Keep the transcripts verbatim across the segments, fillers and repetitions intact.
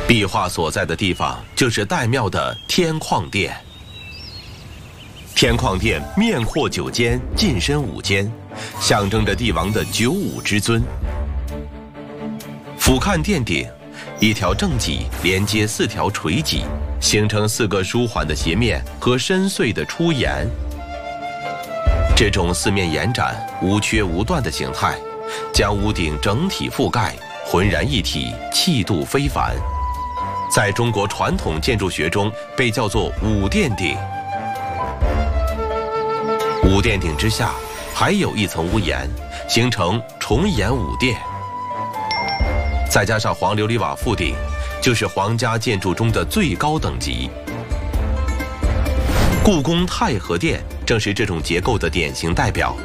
壁画所在的地方就是岱庙的天旷殿。天旷殿面阔九间，进深五间，象征着帝王的九五之尊。俯瞰殿顶，一条正脊连接四条垂脊，形成四个舒缓的斜面和深邃的出檐。这种四面延展、无缺无断的形态，将屋顶整体覆盖，浑然一体，气度非凡。在中国传统建筑学中，被叫做五殿顶。五殿顶之下，还有一层屋檐，形成重檐五殿。再加上黄琉璃瓦覆顶，就是皇家建筑中的最高等级。故宫太和殿正是这种结构的典型代表。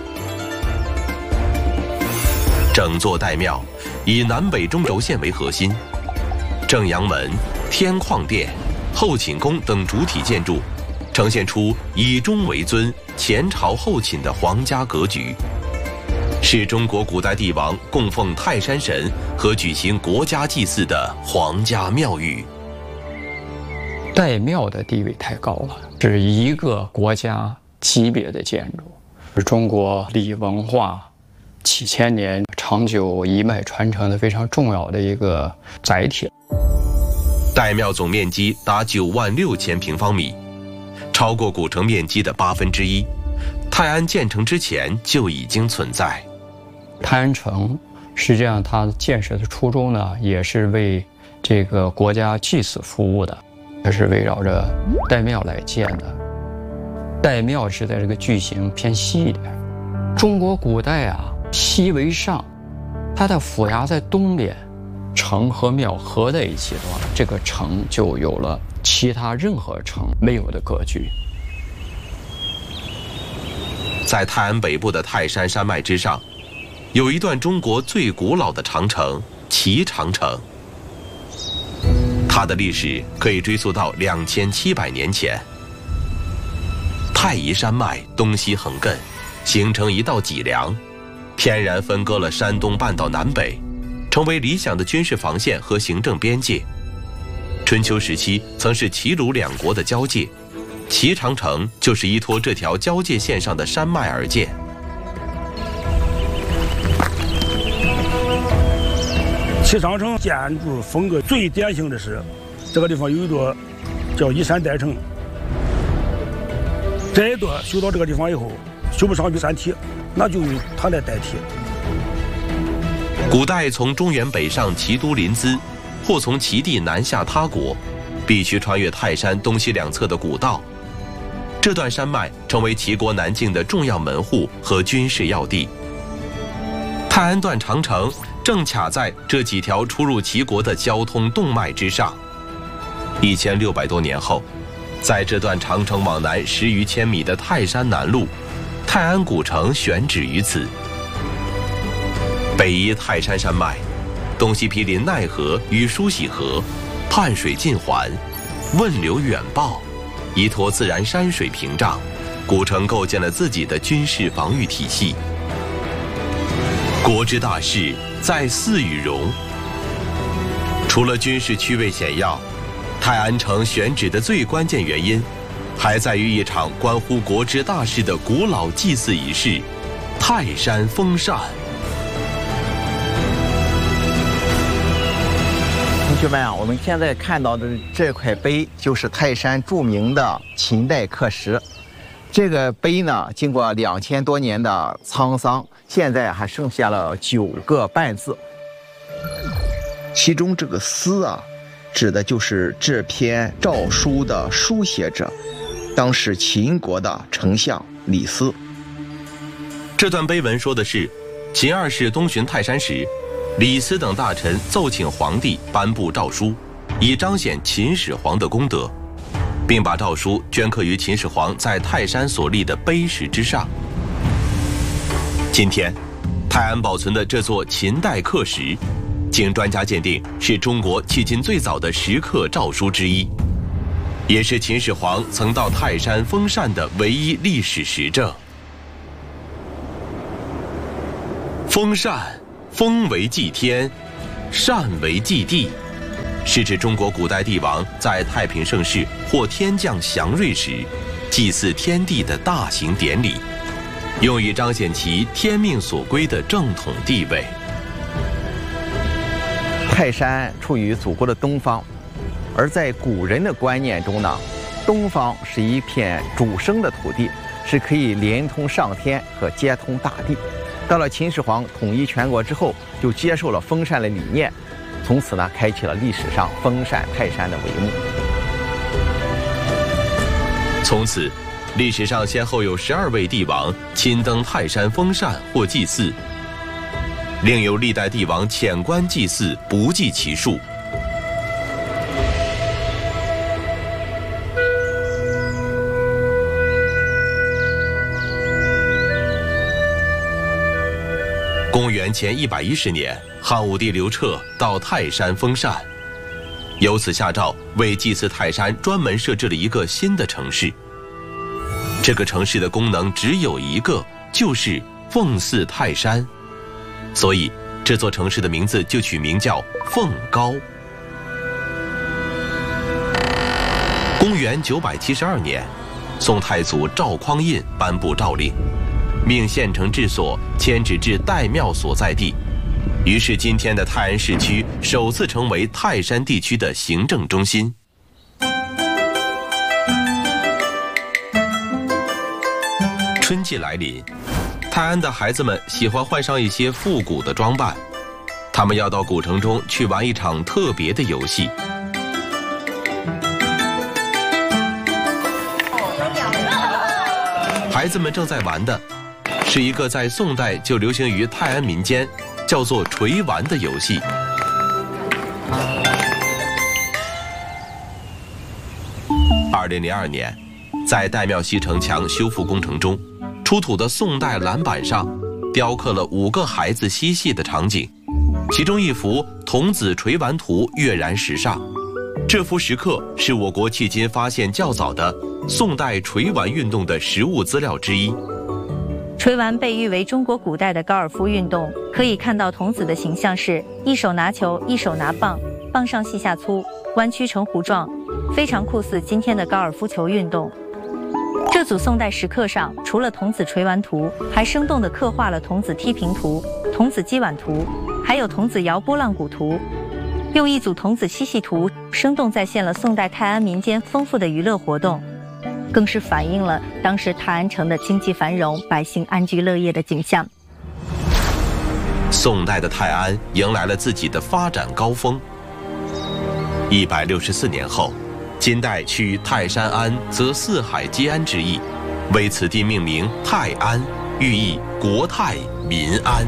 整座岱庙以南北中轴线为核心，正阳门、天旷殿、后寝宫等主体建筑，呈现出以中为尊、前朝后寝的皇家格局，是中国古代帝王供奉泰山神和举行国家祭祀的皇家庙宇。 岱庙的地位太高了，是一个国家级别的建筑，是中国礼文化几千年长久一脉传承的非常重要的一个载体。 岱庙总面积达九万六千平方米，超过古城面积的八分之一。泰安建成之前就已经存在。 泰安城实际上它建设的初衷呢，也是为这个国家祭祀服务的，它是围绕着岱庙来建的。岱庙是在这个矩形偏西一点。中国古代啊，西为上，它的府衙在东边，城和庙合在一起的话，这个城就有了其他任何城没有的格局。 在泰安北部的泰山山脉之上，有一段中国最古老的长城——齐长城。它的历史可以追溯到两千七百年前。太夷山脉东西横亘，形成一道脊梁，天然分割了山东半岛南北，成为理想的军事防线和行政边界。春秋时期曾是齐鲁两国的交界，齐长城就是依托这条交界线上的山脉而建。 齐长城建筑风格最典型的是，这个地方有一座叫依山代城，这一座修到这个地方以后，修不上去山体，那就用它来代替。 古代从中原北上齐都临淄，或从齐地南下他国，必须穿越泰山东西两侧的古道。这段山脉成为齐国南境的重要门户和军事要地。泰安段长城正卡在这几条出入齐国的交通动脉之上。一千六百多年后，在这段长城往南十余千米的泰山南麓，泰安古城选址于此。北依泰山山脉，东西毗邻奈河与梳洗河，畔水尽环，汶流远报，依托自然山水屏障，古城构建了自己的军事防御体系。国之大事，在祀与戎。除了军事区位险要，泰安城选址的最关键原因，还在于一场关乎国之大事的古老祭祀仪式——泰山封禅。 同学们啊，我们现在看到的这块碑就是泰山著名的秦代刻石。这个碑呢，经过两千多年的沧桑，现在还剩下了九个半字。 其中这个司啊，指的就是这篇诏书的书写者，当时秦国的丞相李斯。 这段碑文说的是，秦二世东巡泰山时，李斯等大臣奏请皇帝颁布诏书，以彰显秦始皇的功德，并把诏书镌刻于秦始皇在泰山所立的碑石之上。今天，泰安保存的这座秦代刻石，经专家鉴定是中国迄今最早的石刻诏书之一，也是秦始皇曾到泰山封禅的唯一历史实证。封禅，封为祭天，禅为祭地， 是指中国古代帝王在太平盛世或天降祥瑞时，祭祀天地的大型典礼，用以彰显其天命所归的正统地位。 泰山处于祖国的东方，而在古人的观念中呢，东方是一片主生的土地，是可以连通上天和接通大地。到了秦始皇统一全国之后，就接受了封禅的理念，从此呢，开启了历史上封禅泰山的帷幕。 从此，历史上先后有十二位帝王亲登泰山封禅或祭祀，另有历代帝王潜关祭祀不计其数。公元前一百一十年，汉武帝刘彻到泰山封禅，由此下诏为祭祀泰山专门设置了一个新的城市。这个城市的功能只有一个，就是奉祀泰山，所以这座城市的名字就取名叫奉高。公元九百七十二年，宋太祖赵匡胤颁布诏令，命县城治所迁址至岱庙所在地，于是今天的泰安市区首次成为泰山地区的行政中心。春季来临，泰安的孩子们喜欢换上一些复古的装扮，他们要到古城中去玩一场特别的游戏。孩子们正在玩的是一个在宋代就流行于泰安民间，叫做锤丸的游戏。二零零二年，在岱庙西城墙修复工程中，出土的宋代蓝板上雕刻了五个孩子嬉戏的场景，其中一幅童子锤丸图跃然时尚。这幅石刻是我国迄今发现较早的宋代锤丸运动的实物资料之一。 锤丸被誉为中国古代的高尔夫运动，可以看到童子的形象是一手拿球，一手拿棒，棒上细下粗，弯曲成弧状，非常酷似今天的高尔夫球运动。这组宋代石刻上，除了童子锤丸图，还生动地刻画了童子踢平图、童子击碗图，还有童子摇拨浪鼓图。用一组童子嬉戏图，生动再现了宋代泰安民间丰富的娱乐活动，更是反映了当时泰安城的经济繁荣、百姓安居乐业的景象。 宋代的泰安迎来了自己的发展高峰。一百六十四年后，金代取泰山安则四海皆安之意，为此地命名泰安，寓意国泰民安。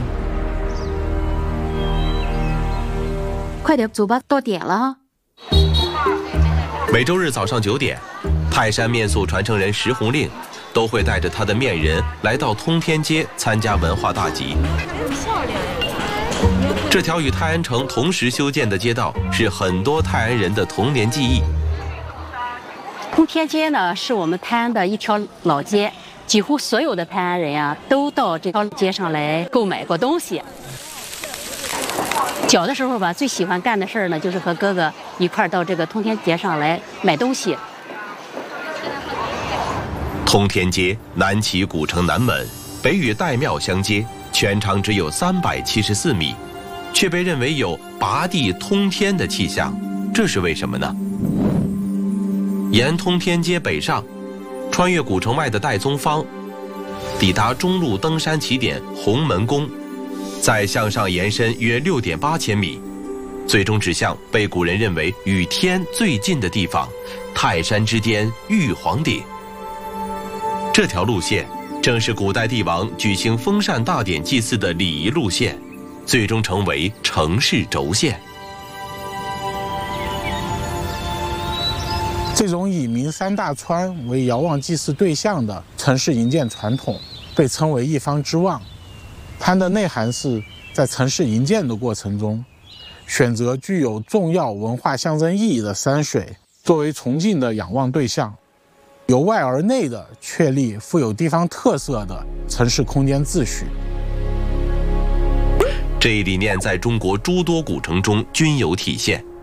快点走吧，到点了。 每周日早上九点，泰山面塑传承人石红令都会带着他的面人来到通天街参加文化大集。这条与泰安城同时修建的街道是很多泰安人的童年记忆。 通天街呢，是我们泰安的一条老街，几乎所有的泰安人啊，都到这条街上来购买过东西。小的时候吧，最喜欢干的事儿呢，就是和哥哥一块儿到这个通天街上来买东西。 通天街南起古城南门，北与岱庙相接，全长只有三百七十四米，却被认为有拔地通天的气象，这是为什么呢？沿通天街北上，穿越古城外的岱宗坊，抵达中路登山起点红门宫，再向上延伸约六点八千米，最终指向被古人认为与天最近的地方——泰山之巅玉皇顶。这条路线正是古代帝王举行封禅大典祭祀的礼仪路线，最终成为城市轴线。 这种以名山大川为遥望祭祀对象的城市营建传统，被称为一方之望。它的内涵是在城市营建的过程中，选择具有重要文化象征意义的山水作为崇敬的仰望对象，由外而内的确立富有地方特色的城市空间秩序。 这一理念在中国诸多古城中均有体现。